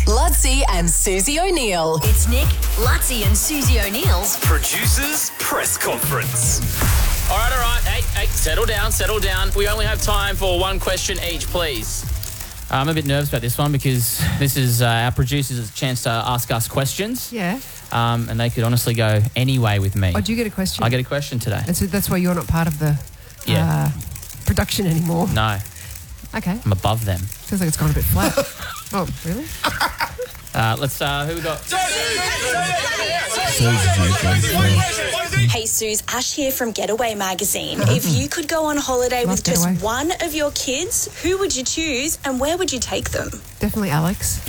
Lutzi and Susie O'Neill. It's Nick, Lutzi and Susie O'Neill's Producers Press Conference. All right. Hey, settle down. We only have time for one question each, please. I'm a bit nervous about this one because this is our producers' chance to ask us questions. Yeah. And they could honestly go any way with me. Oh, do you get a question? I get a question today. And so that's why you're not part of the production anymore? No, Okay. I'm above them. Feels like it's gone a bit flat. Oh, really? Let's, who we got? Hey Suze, Ash here from Getaway Magazine. If you could go on holiday Love with just Getaway. one of your kids, who would you choose and where would you take them? Definitely Alex.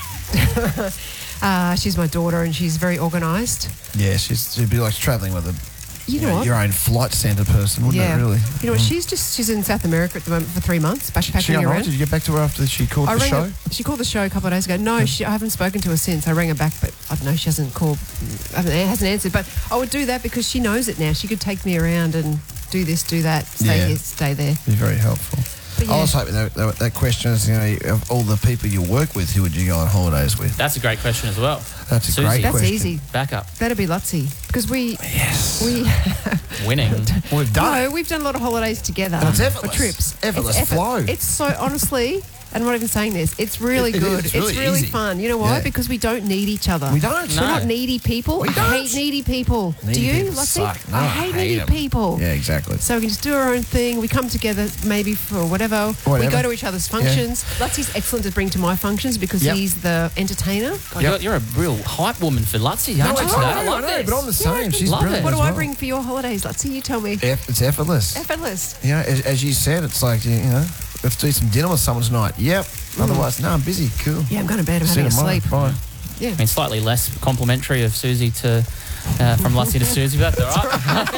She's my daughter and she's very organised. Yeah, she'd be like travelling with You know what? your own flight centre person, wouldn't it, really? You know what? She's in South America at the moment for 3 months, backpacking She got around. right? Did you get back to her after she called the show? She called the show a couple of days ago. No, I haven't spoken to her since. I rang her back, but I don't know. She hasn't called, hasn't answered. But I would do that because she knows it now. She could take me around and do this, do that, stay here, stay there. Be very helpful. But yeah. I was hoping that question is, of all the people you work with, who would you go on holidays with? That's a great question as well. That's a Susie. great That's question. easy. Back up. That'd be Lutzi because we Winning. We've done it. we've done a lot of holidays together. It's effortless. Or trips. Effortless flow. It's so honestly. I'm not even saying this. It's really good. It's really easy. fun. You know why? Yeah. Because we don't need each other. We don't. We're not needy people. We I don't. hate needy people. Needy Do you, people Lutzi? suck. No, I hate needy 'em. people. Yeah, exactly. So we can just do our own thing. We come together maybe for whatever. We go to each other's functions. Lutzi's excellent to bring to my functions because he's the entertainer. God, you're a real hype woman for Lutzi, aren't you? I today? know, I love this. but I'm the same. She's Love brilliant it. What as do I well. bring for your holidays, Lutzi? You tell me. It's effortless. Effortless. As you said, it's like, let's do some dinner with someone tonight. Yep. Otherwise, no, I'm busy. Cool. Yeah, I'm going to bed. I'm See having you a tomorrow. sleep. Bye. Yeah. I mean, slightly less complimentary of Susie to from Lutzi to Susie, but that's all right.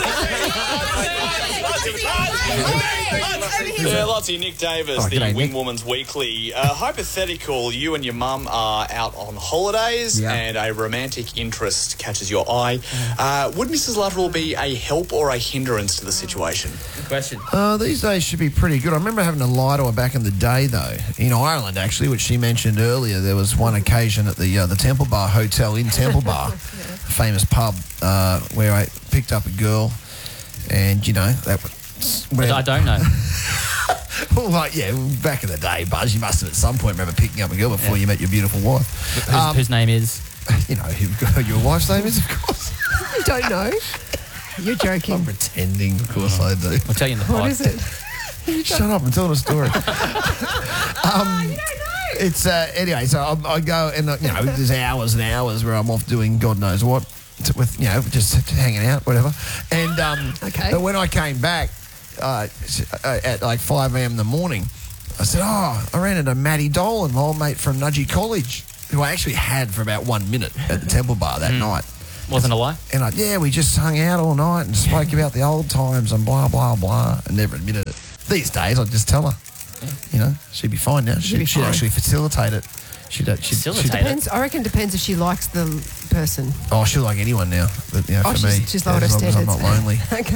Yeah, Lutzi, Nick Davis, the g'day, Wing Nick. Woman's Weekly. Hypothetical, you and your mum are out on holidays and a romantic interest catches your eye. Would Mrs. Luttrell be a help or a hindrance to the situation? Good question. These days should be pretty good. I remember having to lie to her back in the day, though, in Ireland, actually, which she mentioned earlier. There was one occasion at the Temple Bar Hotel in Temple Bar, famous pub, where I picked up a girl, and, that was... I don't know. Well, back in the day, Buzz, you must have at some point remember picking up a girl before you met your beautiful wife. Whose name is? You know who your wife's name is, of course. You don't know. You're joking. I'm pretending, of course I do. I'll tell you in the pod. What is it? Shut up, I'm telling a story. You don't know. It's anyway. So I go and there's hours and hours where I'm off doing God knows what, with just hanging out, whatever. And Okay. But when I came back at like 5 a.m. in the morning, I said, I ran into Matty Dolan, my old mate from Nudgee College, who I actually had for about 1 minute at the Temple Bar that night. Wasn't a lie? And we just hung out all night and spoke about the old times and blah, blah, blah, and never admitted it. These days, I'd just tell her. She'd be fine now. She'd fine. actually facilitate it. Facilitate it? Depends. I reckon it depends if she likes the person. Oh, she'll like anyone now. But, for me, she's lowered her as long as I'm standards. not lonely. Okay.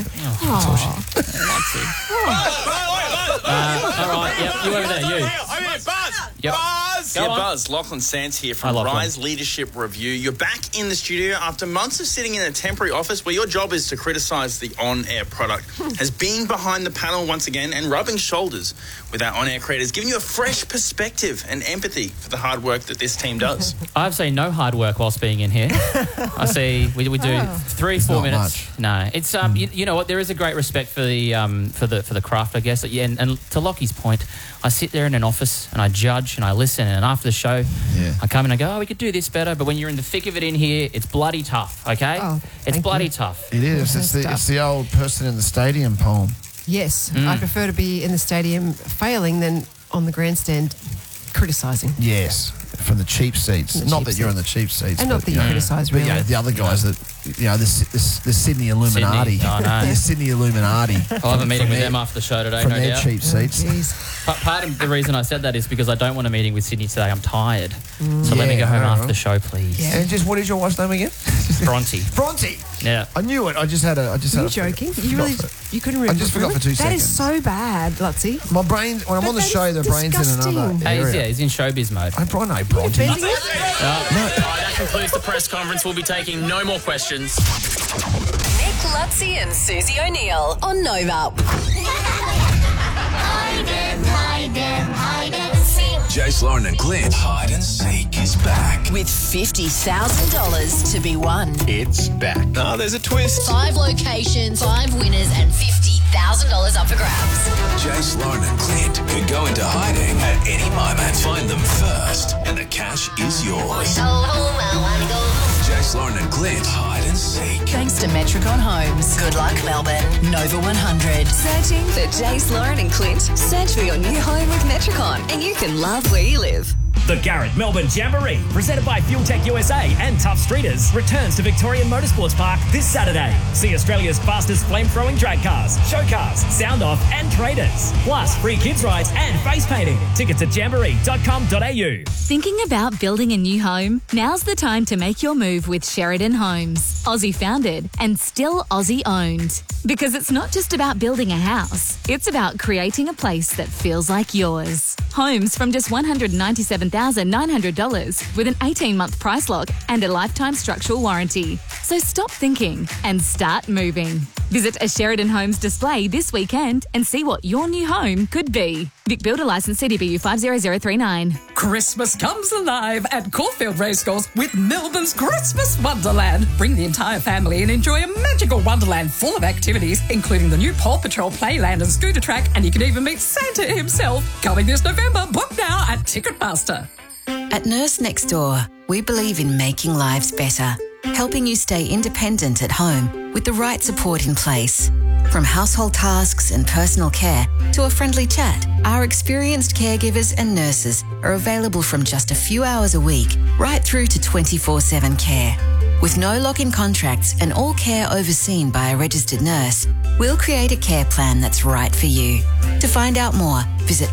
All right, yep, you over there, you. Buzz! Yep. Buzz! Go Yeah, on. Buzz, Lachlan Sands here Hi, from Lachlan. Rise Leadership Review. You're back in the studio after months of sitting in a temporary office where your job is to criticise the on-air product. Has been behind the panel once again and rubbing shoulders with our on-air creators, giving you a fresh perspective and empathy for the hard work that this team does. I've seen no hard work whilst being in here. I see we do 3-4 not minutes. much. No, it's you know what? There is a great respect for the for the craft, I guess. Yeah, and to Lockie's point, I sit there in an office and I judge and I listen, and after the show, I come and I go, we could do this better. But when you're in the thick of it in here, it's bloody tough. Okay, Oh, it's thank bloody you. tough. It is. It's the old person in the stadium poem. Yes, I prefer to be in the stadium failing than on the grandstand criticising. Yes, from the cheap seats. The Not cheap that you're in seats. the cheap seats. And not but, that you criticise, But really. the other guys that the Sydney Illuminati. Sydney. Oh, no. The Sydney Illuminati. I'll have a meeting with them after the show today, from no their doubt. cheap seats. Part of the reason I said that is because I don't want a meeting with Sydney today. I'm tired. So let me go home after the show, please. Yeah. And just what is your wife's name again? Bronte. Bronte. Yeah. I knew it. I just had a. Are you joking? You couldn't remember. I just forgot for 2 That seconds. is so bad, Lutzy. My brain, when I'm on the show, the brain's in another Hey, area. he's in showbiz mode. I know Bronte. All right, that concludes the press conference. We'll be taking no more questions. Nick Lutzy and Susie O'Neill on Nova. Jace, Lauren and Clint. Hide and Seek is back. With $50,000 to be won. It's back. Oh, there's a twist. 5 locations, 5 winners, and $50,000 up for grabs. Jace, Lauren and Clint could go into hiding at any moment. Find them first, and the cash is yours. Jace, Lauren and Clint. Hide and Seek. Thanks to Metricon Homes. Good luck, Melbourne. Nova 100. Searching for Jace, Lauren and Clint? Search for your new home with Metricon, and you can love where you live. The Garrett Melbourne Jamboree, presented by Fuel Tech USA and Tough Streeters, returns to Victorian Motorsports Park this Saturday. See Australia's fastest flame-throwing drag cars, show cars, sound-off and traders. Plus, free kids rides and face painting. Tickets at jamboree.com.au. Thinking about building a new home? Now's the time to make your move with Sheridan Homes. Aussie founded and still Aussie owned. Because it's not just about building a house, it's about creating a place that feels like yours. Homes from just $197,900 with an 18-month price lock and a lifetime structural warranty. So stop thinking and start moving. Visit a Sheridan Homes display this weekend and see what your new home could be. Vic Builder Licence CDBU 50039. Christmas comes alive at Caulfield Racecourse with Melbourne's Christmas Wonderland. Bring the entire family and enjoy a magical wonderland full of activities, including the new Paw Patrol Playland and scooter track, and you can even meet Santa himself. Coming this November. Book now at Ticketmaster. At Nurse Next Door, we believe in making lives better, helping you stay independent at home with the right support in place. From household tasks and personal care to a friendly chat, our experienced caregivers and nurses are available from just a few hours a week right through to 24/7 care. With no lock-in contracts and all care overseen by a registered nurse, we'll create a care plan that's right for you. To find out more, visit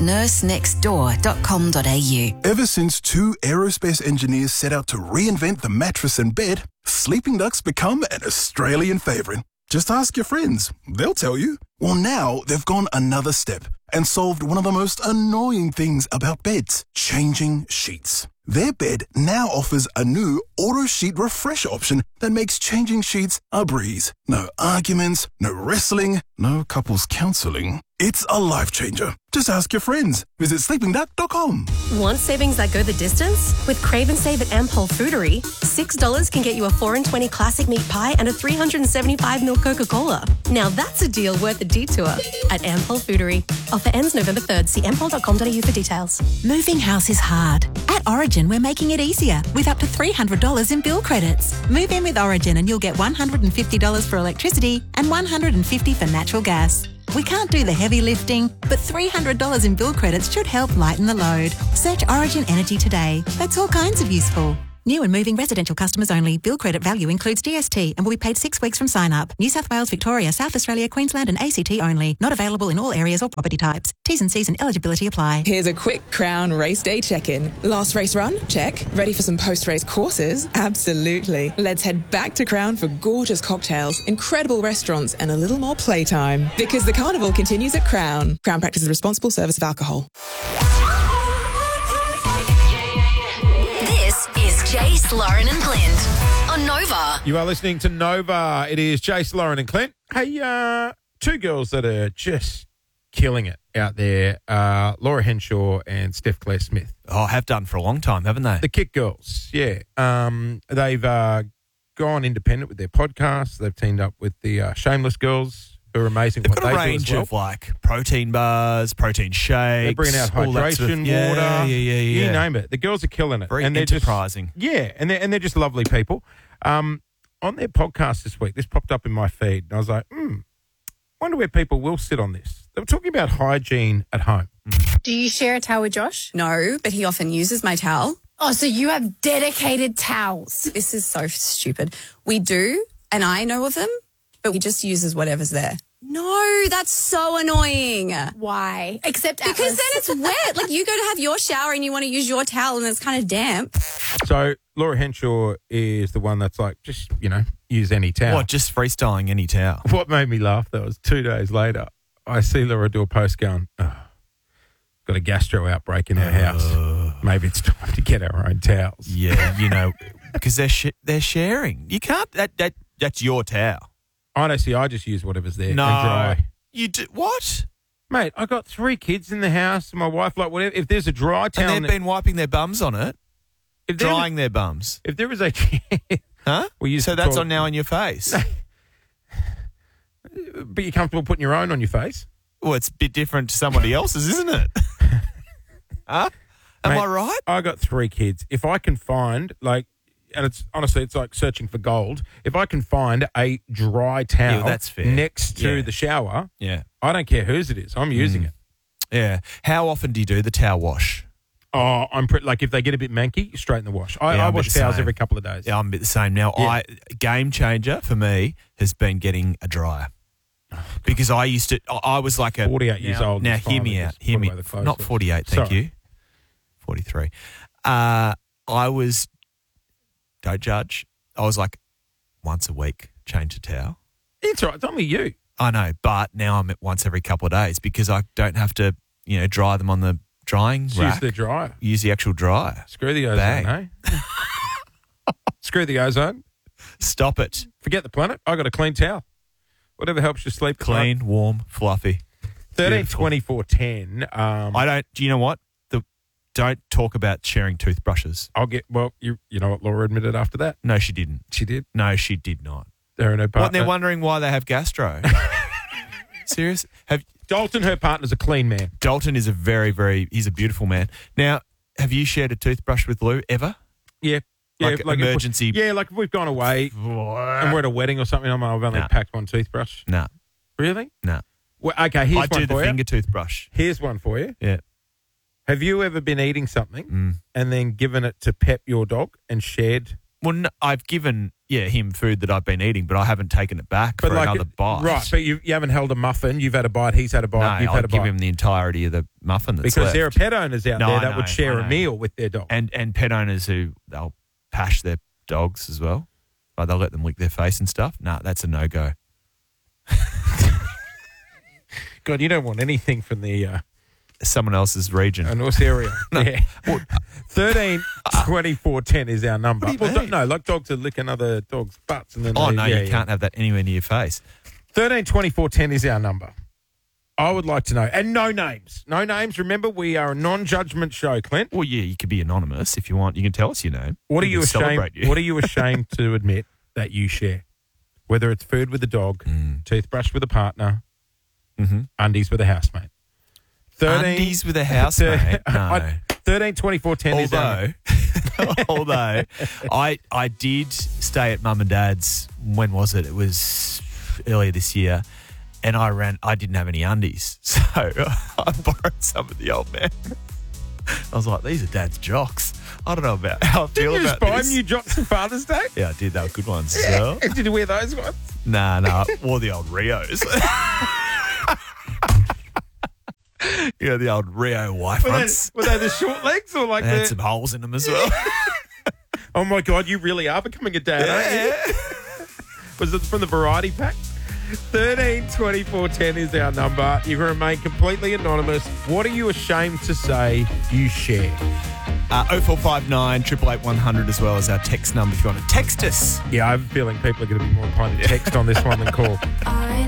nursenextdoor.com.au. Ever since 2 aerospace engineers set out to reinvent the mattress and bed, Sleeping Duck's become an Australian favourite. Just ask your friends. They'll tell you. Well, now they've gone another step and solved one of the most annoying things about beds, changing sheets. Their bed now offers a new auto sheet refresh option that makes changing sheets a breeze. No arguments, no wrestling, no couples counselling. It's a life changer. Just ask your friends. Visit sleepingduck.com. Want savings that go the distance? With Crave and Save at Ampol Foodery, $6 can get you a 4 and 20 classic meat pie and a 375ml Coca-Cola. Now that's a deal worth a detour at Ampol Foodery. Offer ends November 3rd. See ampol.com.au for details. Moving house is hard. At Origin, we're making it easier with up to $300 in bill credits. Move in with Origin and you'll get $150 for electricity and $150 for natural gas. We can't do the heavy lifting, but $300 in bill credits should help lighten the load. Search Origin Energy today. That's all kinds of useful. New and moving residential customers only. Bill credit value includes GST and will be paid 6 weeks from sign up. New South Wales, Victoria, South Australia, Queensland and ACT only. Not available in all areas or property types. T's and C's and eligibility apply. Here's a quick Crown race day check-in. Last race run? Check. Ready for some post-race courses? Absolutely. Let's head back to Crown for gorgeous cocktails, incredible restaurants and a little more playtime. Because the carnival continues at Crown. Crown practices responsible service of alcohol. Jace, Lauren and Clint on Nova. You are listening to Nova. It is Jace, Lauren and Clint. Hey, 2 girls that are just killing it out there, Laura Henshaw and Steph Claire Smith. Oh, have done for a long time, haven't they? The Kick Girls, yeah. They've gone independent with their podcast. They've teamed up with the Shameless Girls, who are amazing. They've got a range of like protein bars, protein shakes. They're bringing out hydration water. Yeah. You name it. The girls are killing it. Very enterprising. And they're just lovely people. On their podcast this week, this popped up in my feed, and I was like, wonder where people will sit on this. They were talking about hygiene at home. Do you share a towel with Josh? No, but he often uses my towel. Oh, so you have dedicated towels. This is so stupid. We do, and I know of them, but he just uses whatever's there. No, that's so annoying. Why? Except because then it's wet. Like you go to have your shower and you want to use your towel and it's kind of damp. So Laura Henshaw is the one that's like, just, use any towel. What, just freestyling any towel? What made me laugh, though, was 2 days later, I see Laura do a post going, got a gastro outbreak in our house. Maybe it's time to get our own towels. Yeah, because they're sharing. You can't, that's your towel. Honestly, I just use whatever's there. No. And dry. You do what? Mate, I got 3 kids in the house, my wife, like, whatever. If there's a dry towel... And they've been wiping their bums on it, drying their bums. If there was a... Huh? So that's on now on your face. But you're comfortable putting your own on your face? Well, it's a bit different to somebody else's, isn't it? Huh? Am I right? I got 3 kids. If I can find, like... And it's honestly, it's like searching for gold. If I can find a dry towel that's fair. next to the shower, I don't care whose it is. I'm using it. Yeah. How often do you do the towel wash? Oh, I'm pretty, like if they get a bit manky, straight in the wash. I wash towels every couple of days. Yeah, I'm a bit the same now. Yeah. Game changer for me has been getting a dryer. Because I used to, I was like 48 years old. Now, hear me out. Hear me. Not 48, thank you. 43. I was... Don't judge. I was like, once a week, change a towel. It's all right. It's only you. I know, but now I'm at once every couple of days because I don't have to, dry them on the drying rack. Use the dryer. Use the actual dryer. Screw the ozone, eh? Screw the ozone. Stop it. Forget the planet. I got a clean towel. Whatever helps you sleep. Clean, warm, fluffy. 13, 24, 10. I don't, do you know what? Don't talk about sharing toothbrushes. You know what Laura admitted after that? No, she didn't. She did? No, she did not. They're in her partner. What, they're wondering why they have gastro. Serious? Dalton, her partner's a clean man. Dalton is he's a beautiful man. Now, have you shared a toothbrush with Lou ever? Yeah. Like emergency? Like if we've gone away and we're at a wedding or something, I've only packed one toothbrush. No. Really? No. Well, okay, here's one for you. I do the finger toothbrush. Here's one for you. Yeah. Have you ever been eating something and then given it to Pep, your dog, and shared? Well, no, I've given him food that I've been eating, but I haven't taken it back for another bite. Right, but you haven't held a muffin. You've had a bite. He's had a bite. No, I'll give him the entirety of the muffin that's because left. there are pet owners out there that would share a meal with their dog. And pet owners who they'll pash their dogs as well. Like they'll let them lick their face and stuff. Nah, that's a no-go. God, you don't want anything from the... someone else's region. A North area. No. Yeah. 13 24 10 is our number. What do you mean? No, like dogs are licking other dogs' butts. And then you can't have that anywhere near your face. 13 24 10 is our number. I would like to know. And no names. No names. Remember, we are a non-judgment show, Clint. Well, yeah, you could be anonymous if you want. You can tell us your name. What are you ashamed to admit that you share? Whether it's food with a dog, toothbrush with a partner, undies with a housemate. Undies with a housemate? No. 13 24 10 is our Although I did stay at Mum and Dad's, when was it? It was earlier this year, and I didn't have any undies. So I borrowed some of the old man. I was like, these are Dad's jocks. I don't know about how I feel about this. Did you just buy new jocks for Father's Day? Yeah, I did. They were good ones as well. Did you wear those ones? Nah, I wore the old Rios. The old Rio Y fronts. Were they the short legs or like they had some holes in them as well? Oh my God, you really are becoming a dad, aren't you? Was it from the variety pack? 13 24 10 is our number. You can remain completely anonymous. What are you ashamed to say you share? 0459 888 100 as well as our text number if you want to text us. Yeah, I have a feeling people are going to be more inclined to text on this one than call.